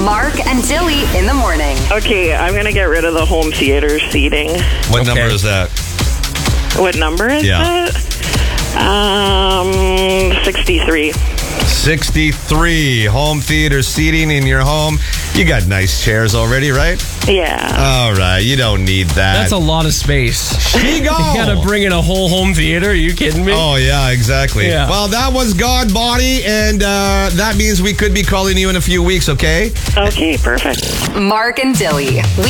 Mark and Dilly in the morning. Okay, I'm going to get rid of the home theater seating. What number is that? What number is it? 63. 63. Home theater seating in your home. You got nice chairs already, right? Yeah. All right. You don't need that. That's a lot of space. She go. You gotta bring in a whole home theater. Are you kidding me? Oh, yeah, exactly. Yeah. Well, that was God Body, and that means we could be calling you in a few weeks, okay? Okay, perfect. Mark and Dilly.